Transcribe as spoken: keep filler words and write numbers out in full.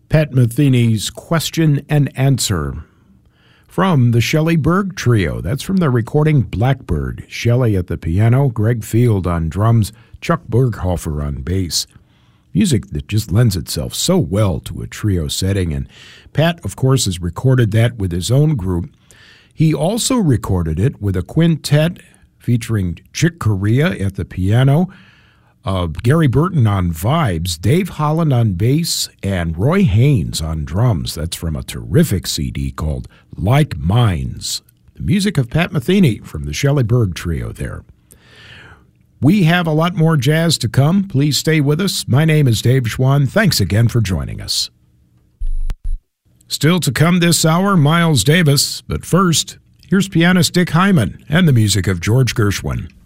Pat Metheny's Question and Answer from the Shelley Berg Trio. That's from their recording Blackbird. Shelley at the piano, Greg Field on drums, Chuck Berghofer on bass. Music that just lends itself so well to a trio setting, and Pat, of course, has recorded that with his own group. He also recorded it with a quintet featuring Chick Corea at the piano, uh, Gary Burton on vibes, Dave Holland on bass, and Roy Haynes on drums. That's from a terrific C D called Like Minds. The music of Pat Metheny from the Shelley Berg Trio there. We have a lot more jazz to come. Please stay with us. My name is Dave Schwann. Thanks again for joining us. Still to come this hour, Miles Davis. But first, here's pianist Dick Hyman and the music of George Gershwin.